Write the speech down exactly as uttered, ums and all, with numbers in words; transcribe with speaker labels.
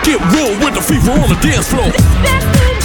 Speaker 1: get real with the fever on the dance floor.
Speaker 2: This dance to